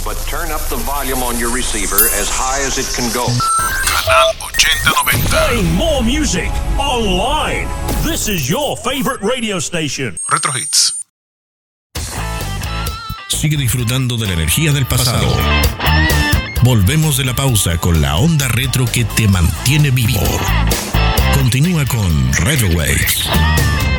but turn up the volume on your receiver as high as it can go. Canal 8090. Playing more music online. This is your favorite radio station. Retro Hits. Sigue disfrutando de la energía del pasado. Volvemos de la pausa con la onda retro que te mantiene vivo. Continúa con Retro Waves.